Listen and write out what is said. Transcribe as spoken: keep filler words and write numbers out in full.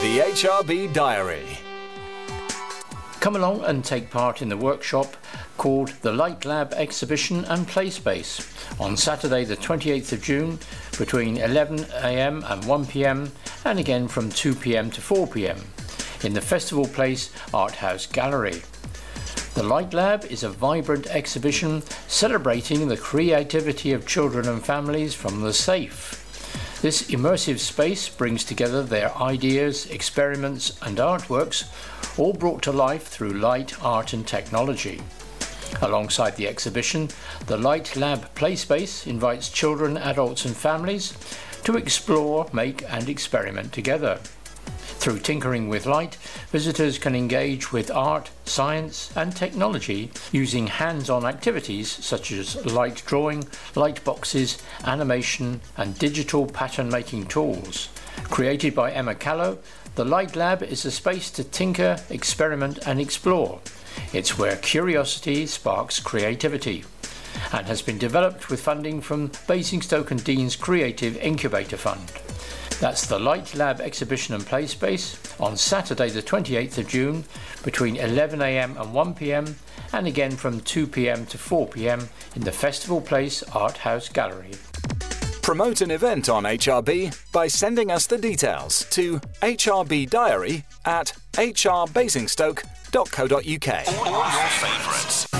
The H R B Diary. Come along and take part in the workshop called the Light Lab Exhibition and Play Space on Saturday the twenty-eighth of June between eleven a m and one p m and again from two p m to four p m in the Festival Place Art House Gallery. The Light Lab is a vibrant exhibition celebrating the creativity of children and families from the safe. This immersive space brings together their ideas, experiments and artworks, all brought to life through light, art and technology. Alongside the exhibition, the Light Lab Play Space invites children, adults and families to explore, make and experiment together. Through tinkering with light, visitors can engage with art, science and technology using hands-on activities such as light drawing, light boxes, animation and digital pattern-making tools. Created by Emma Callow, the Light Lab is a space to tinker, experiment and explore. It's where curiosity sparks creativity and has been developed with funding from Basingstoke and Dean's Creative Incubator Fund. That's the Light Lab Exhibition and Play Space on Saturday the twenty-eighth of June between eleven a m and one p m and again from two p m to four p m in the Festival Place Art House Gallery. Promote an event on H R B by sending us the details to h r b diary at h r basingstoke dot co dot u k. All your favourites.